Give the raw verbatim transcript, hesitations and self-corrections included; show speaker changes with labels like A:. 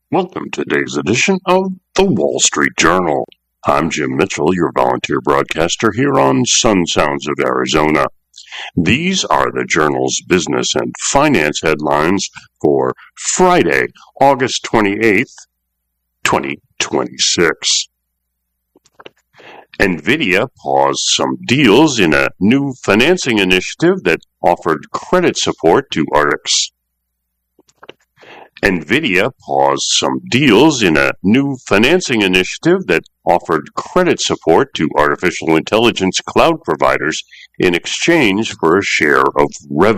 A: Welcome to today's edition of the Wall Street Journal. I'm Jim Mitchell, your volunteer broadcaster here on Sun Sounds of Arizona. These are the Journal's business and finance headlines for Friday, August twenty-eighth, twenty twenty-six. NVIDIA paused some deals in a new financing initiative that offered credit support to A R T X. NVIDIA paused some deals in a new financing initiative that offered credit support to artificial intelligence cloud providers in exchange for a share of revenue.